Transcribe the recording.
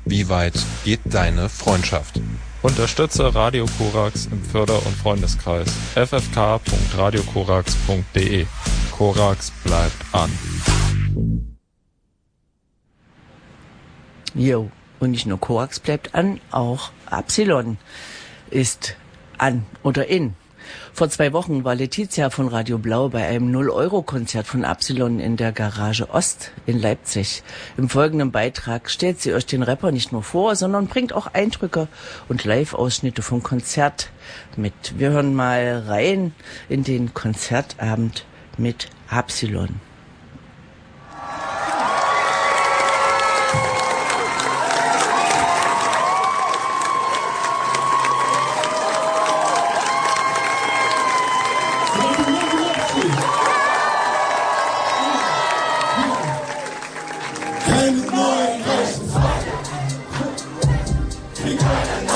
Wie weit geht deine Freundschaft? Unterstütze Radio Korax im Förder- und Freundeskreis. ffk.radiokorax.de. Korax bleibt an. Jo, und nicht nur Korax bleibt an, auch Absilon ist an oder in. Vor 2 Wochen war Letizia von Radio Blau bei einem 0-Euro-Konzert von Absilon in der Garage Ost in Leipzig. Im folgenden Beitrag stellt sie euch den Rapper nicht nur vor, sondern bringt auch Eindrücke und Live-Ausschnitte vom Konzert mit. Wir hören mal rein in den Konzertabend mit Absilon. Keine neuen Reichen.